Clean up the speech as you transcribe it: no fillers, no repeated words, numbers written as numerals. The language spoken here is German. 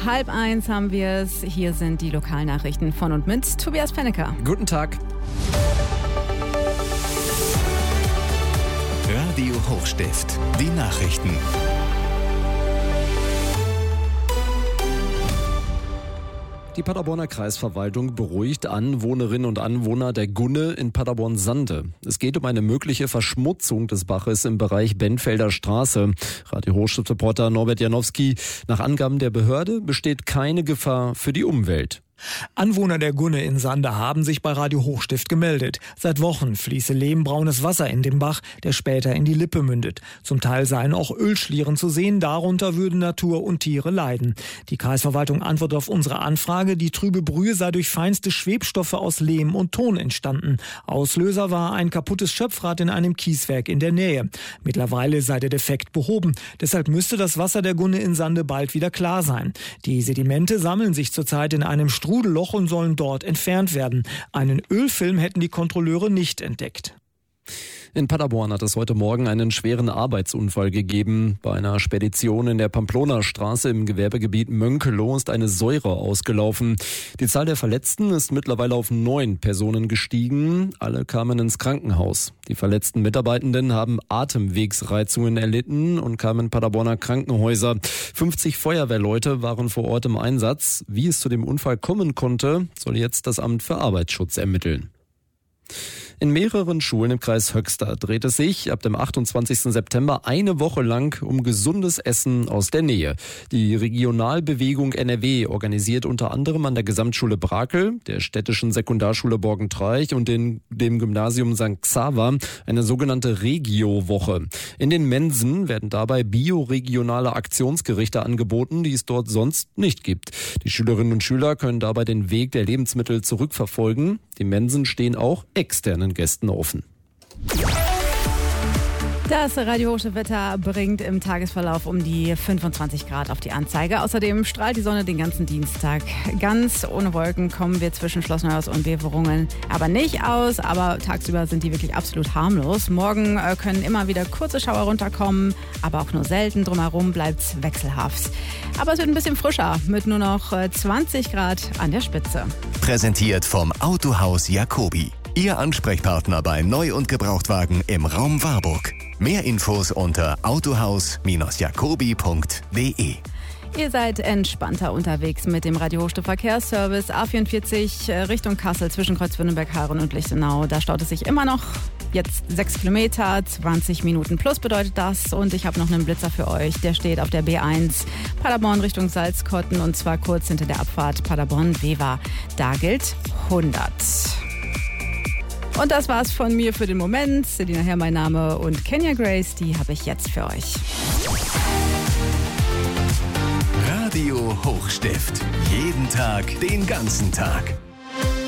12:30 haben wir es. Hier sind die Lokalnachrichten von und mit Tobias Pennecker. Guten Tag. Radio Hochstift, die Nachrichten. Die Paderborner Kreisverwaltung beruhigt Anwohnerinnen und Anwohner der Gunne in Paderborn-Sande. Es geht um eine mögliche Verschmutzung des Baches im Bereich Benfelder Straße. Radio Hochstift-Reporter Norbert Janowski: Nach Angaben der Behörde besteht keine Gefahr für die Umwelt. Anwohner der Gunne in Sande haben sich bei Radio Hochstift gemeldet. Seit Wochen fließe lehmbraunes Wasser in den Bach, der später in die Lippe mündet. Zum Teil seien auch Ölschlieren zu sehen, darunter würden Natur und Tiere leiden. Die Kreisverwaltung antwortet auf unsere Anfrage, die trübe Brühe sei durch feinste Schwebstoffe aus Lehm und Ton entstanden. Auslöser war ein kaputtes Schöpfrad in einem Kieswerk in der Nähe. Mittlerweile sei der Defekt behoben. Deshalb müsste das Wasser der Gunne in Sande bald wieder klar sein. Die Sedimente sammeln sich zurzeit in einem Strudelloch und sollen dort entfernt werden. Einen Ölfilm hätten die Kontrolleure nicht entdeckt. In Paderborn hat es heute Morgen einen schweren Arbeitsunfall gegeben. Bei einer Spedition in der Pamplona-Straße im Gewerbegebiet Mönkelow ist eine Säure ausgelaufen. Die Zahl der Verletzten ist mittlerweile auf 9 Personen gestiegen. Alle kamen ins Krankenhaus. Die verletzten Mitarbeitenden haben Atemwegsreizungen erlitten und kamen in Paderborner Krankenhäuser. 50 Feuerwehrleute waren vor Ort im Einsatz. Wie es zu dem Unfall kommen konnte, soll jetzt das Amt für Arbeitsschutz ermitteln. In mehreren Schulen im Kreis Höxter dreht es sich ab dem 28. September eine Woche lang um gesundes Essen aus der Nähe. Die Regionalbewegung NRW organisiert unter anderem an der Gesamtschule Brakel, der städtischen Sekundarschule Borgentreich und dem Gymnasium St. Xaver eine sogenannte Regio-Woche. In den Mensen werden dabei bioregionale Aktionsgerichte angeboten, die es dort sonst nicht gibt. Die Schülerinnen und Schüler können dabei den Weg der Lebensmittel zurückverfolgen. Die Mensen stehen auch externen Gästen offen. Das Radio Hochstift-Wetter bringt im Tagesverlauf um die 25 Grad auf die Anzeige. Außerdem strahlt die Sonne den ganzen Dienstag. Ganz ohne Wolken kommen wir zwischen Schloss Neuhaus und Beverungen aber nicht aus. Aber tagsüber sind die wirklich absolut harmlos. Morgen können immer wieder kurze Schauer runterkommen, aber auch nur selten. Drumherum bleibt es wechselhaft. Aber es wird ein bisschen frischer mit nur noch 20 Grad an der Spitze. Präsentiert vom Autohaus Jacobi. Ihr Ansprechpartner bei Neu- und Gebrauchtwagen im Raum Warburg. Mehr Infos unter autohaus-jacobi.de. Ihr seid entspannter unterwegs mit dem Radio Hochstift Verkehrsservice A44 Richtung Kassel zwischen Kreuzwürdenberg-Haaren und Lichtenau. Da staut es sich immer noch. Jetzt 6 Kilometer, 20 Minuten plus bedeutet das. Und ich habe noch einen Blitzer für euch. Der steht auf der B1 Paderborn Richtung Salzkotten und zwar kurz hinter der Abfahrt Paderborn-Wever. Da gilt 100. Und das war's von mir für den Moment. Selina Herr mein Name und Kenya Grace, die habe ich jetzt für euch. Radio Hochstift. Jeden Tag, den ganzen Tag.